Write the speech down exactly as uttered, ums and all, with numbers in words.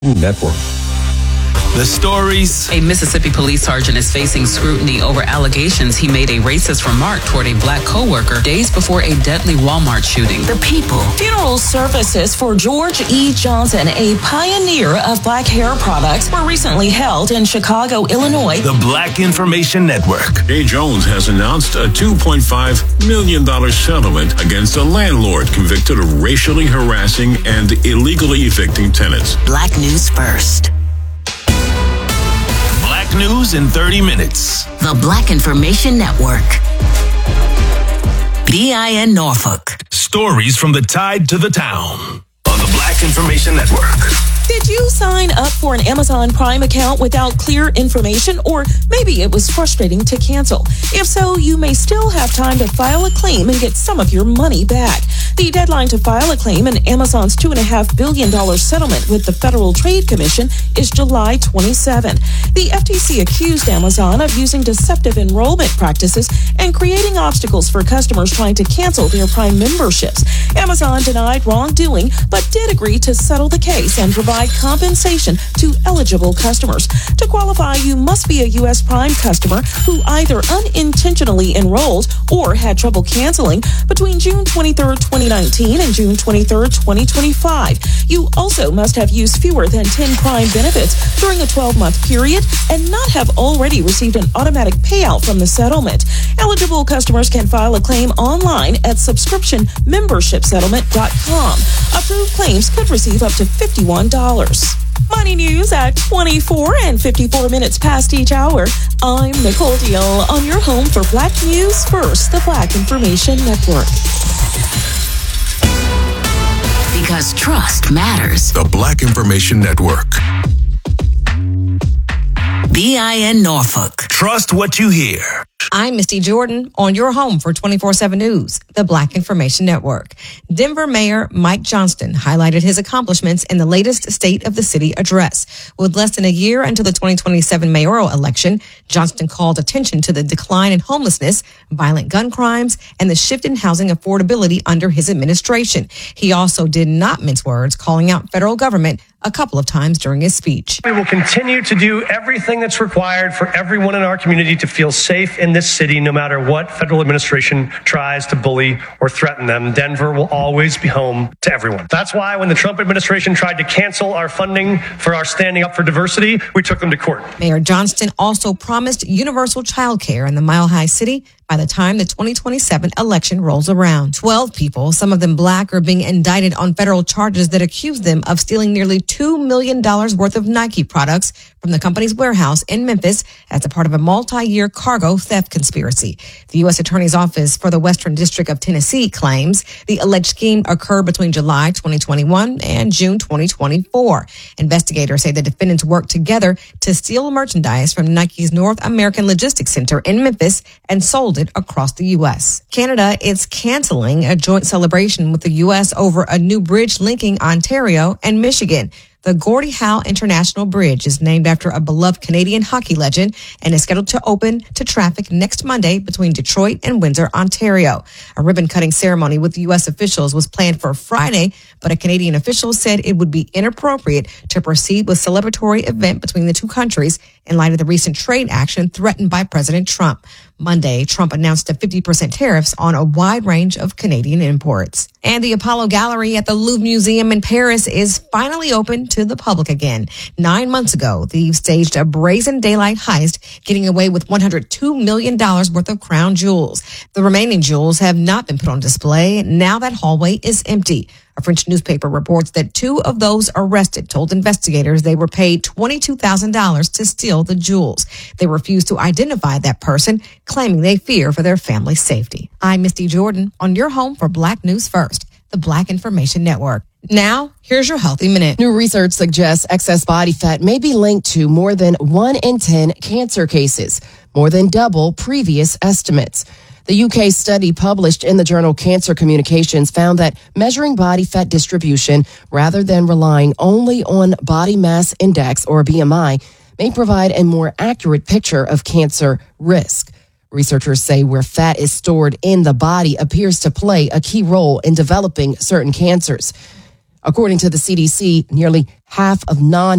Network. The stories. A Mississippi police sergeant is facing scrutiny over allegations he made a racist remark toward a black coworker days before a deadly Walmart shooting. The people. Funeral services for George E. Johnson, a pioneer of black hair products, were recently held in Chicago, Illinois. The Black Information Network. Jay Jones has announced a two point five million dollars settlement against a landlord convicted of racially harassing and illegally evicting tenants. Black News First. News in thirty minutes. The Black Information Network. B I N Norfolk. Stories from the tide to the town on the Black Information Network. Did you sign up for an Amazon Prime account without clear information, or maybe it was frustrating to cancel? If so, you may still have time to file a claim and get some of your money back. The deadline to file a claim in Amazon's two point five billion dollars settlement with the Federal Trade Commission is July twenty-seventh. The F T C accused Amazon of using deceptive enrollment practices and creating obstacles for customers trying to cancel their Prime memberships. Amazon denied wrongdoing, but did agree to settle the case and provide compensation to eligible customers. To qualify, you must be a U S Prime customer who either unintentionally enrolled or had trouble canceling between June twenty-third, twenty nineteen and June twenty-third, twenty twenty-five. You also must have used fewer than ten Prime benefits during a twelve-month period and not have already received an automatic payout from the settlement. Eligible customers can file a claim online at subscription membership settlement dot com. Approved claims could receive up to fifty-one dollars. Money news at twenty-four and fifty-four minutes past each hour. I'm Nicole Deal on your home for Black News First, the Black Information Network. Because trust matters. The Black Information Network. B I N Norfolk. Trust what you hear. I'm Misty Jordan on your home for twenty-four seven News, the Black Information Network. Denver Mayor Mike Johnston highlighted his accomplishments in the latest State of the City address. With less than a year until the twenty twenty-seven mayoral election, Johnston called attention to the decline in homelessness, violent gun crimes, and the shift in housing affordability under his administration. He also did not mince words, calling out federal government a couple of times during his speech. We will continue to do everything that's required for everyone in our community to feel safe in this city, no matter what federal administration tries to bully or threaten them. Denver will always be home to everyone. That's why when the Trump administration tried to cancel our funding for our Standing Up for Diversity, we took them to court. Mayor Johnston also promised universal child care in the Mile High City by the time the twenty twenty-seven election rolls around. Twelve people, some of them black, are being indicted on federal charges that accuse them of stealing nearly two million dollars worth of Nike products from the company's warehouse in Memphis as a part of a multi-year cargo theft conspiracy. The U S Attorney's Office for the Western District of Tennessee claims the alleged scheme occurred between July twenty twenty-one and June twenty twenty-four. Investigators say the defendants worked together to steal merchandise from Nike's North American Logistics Center in Memphis and sold it across the U S. Canada is canceling a joint celebration with the U S over a new bridge linking Ontario and Michigan. The Gordie Howe International Bridge is named after a beloved Canadian hockey legend and is scheduled to open to traffic next Monday between Detroit and Windsor, Ontario. A ribbon-cutting ceremony with U S officials was planned for Friday, but a Canadian official said it would be inappropriate to proceed with celebratory event between the two countries in light of the recent trade action threatened by President Trump. Monday, Trump announced a fifty percent tariffs on a wide range of Canadian imports. And the Apollo Gallery at the Louvre Museum in Paris is finally open to the public again. Nine months ago, thieves staged a brazen daylight heist, getting away with one hundred two million dollars worth of crown jewels. The remaining jewels have not been put on display. Now that hallway is empty. A French newspaper reports that two of those arrested told investigators they were paid twenty-two thousand dollars to steal the jewels. They refused to identify that person, claiming they fear for their family's safety. I'm Misty Jordan on your home for Black News First, the Black Information Network. Now, here's your Healthy Minute. New research suggests excess body fat may be linked to more than one in ten cancer cases, more than double previous estimates. The U K study published in the journal Cancer Communications found that measuring body fat distribution rather than relying only on body mass index or B M I may provide a more accurate picture of cancer risk. Researchers say where fat is stored in the body appears to play a key role in developing certain cancers. According to the C D C, nearly half of non